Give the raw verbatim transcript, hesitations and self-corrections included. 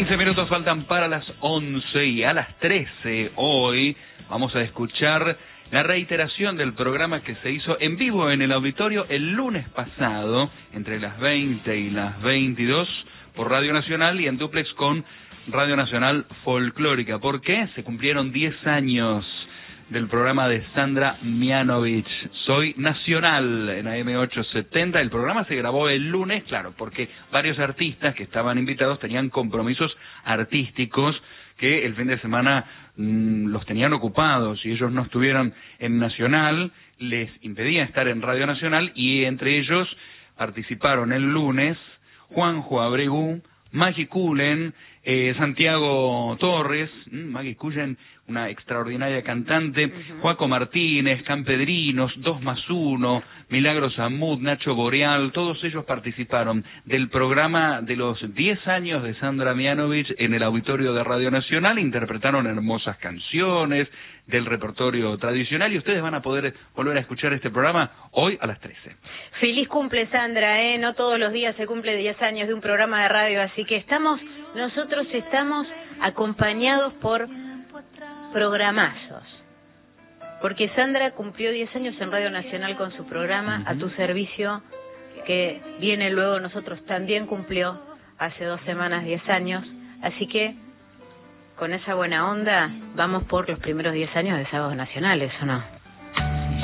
quince minutos faltan para las once y a las trece hoy vamos a escuchar la reiteración del programa que se hizo en vivo en el auditorio el lunes pasado, entre las veinte y las veintidós, por Radio Nacional y en dúplex con Radio Nacional Folclórica. ¿Por qué? Se cumplieron diez años del programa de Sandra Mianovich, Soy Nacional, en A M ochocientos setenta. El programa se grabó el lunes, claro, porque varios artistas que estaban invitados tenían compromisos artísticos que el fin de semana mmm, los tenían ocupados y ellos no estuvieron en Nacional, les impedía estar en Radio Nacional, y entre ellos participaron el lunes Juanjo Abregu, Maggie Cullen, eh, Santiago Torres, mmm, Maggie Cullen, una extraordinaria cantante, uh-huh. Joaco Martínez, Campedrinos, dos más uno, Milagros Amud, Nacho Boreal, todos ellos participaron del programa de los diez años de Sandra Mianovich en el auditorio de Radio Nacional, interpretaron hermosas canciones del repertorio tradicional y ustedes van a poder volver a escuchar este programa hoy a las trece. Feliz cumple, Sandra, ¿eh? No todos los días se cumple diez años de un programa de radio, así que estamos, nosotros estamos acompañados por programazos, porque Sandra cumplió diez años en Radio Nacional con su programa uh-huh. A tu servicio, que viene luego. Nosotros también cumplió hace dos semanas diez años, así que con esa buena onda vamos por los primeros diez años de Sábados Nacionales, ¿o no?